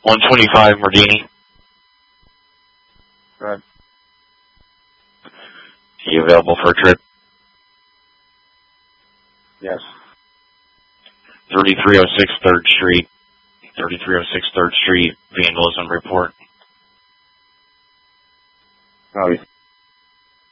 125 Mardini. Right. Are you available for a trip? Yes. 3306 3rd Street. 3306 3rd Street, vandalism report. Oh,